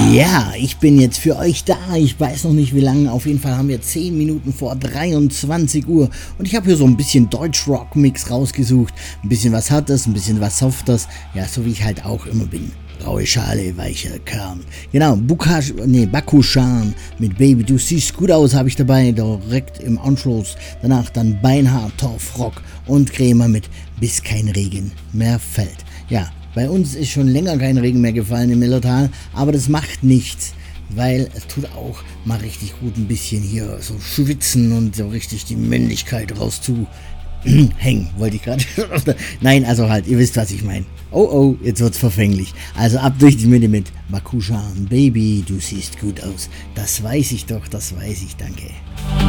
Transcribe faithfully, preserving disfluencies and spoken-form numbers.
Ja, ich bin jetzt für euch da. Ich weiß noch nicht wie lange. Auf jeden Fall haben wir zehn Minuten vor dreiundzwanzig Uhr. Und ich habe hier so ein bisschen Deutsch-Rock-Mix rausgesucht. Ein bisschen was Hartes, ein bisschen was Softes. Ja, so wie ich halt auch immer bin. Raue Schale, weicher Kern. Genau, Bukash, nee, Bakushan mit Baby, du siehst gut aus, habe ich dabei, direkt im Anschluss. Danach dann Beinhard, Torf, Rock und Krämer mit Bis kein Regen mehr fällt. Ja, bei uns ist schon länger kein Regen mehr gefallen im Millertal, aber das macht nichts, weil es tut auch mal richtig gut ein bisschen hier so schwitzen und so richtig die Männlichkeit rauszu hängen, wollte ich gerade. Nein, also halt, ihr wisst, was ich meine. Oh oh, jetzt wird's verfänglich. Also ab durch die Mitte mit Bakushan, Baby, du siehst gut aus. Das weiß ich doch, das weiß ich, danke.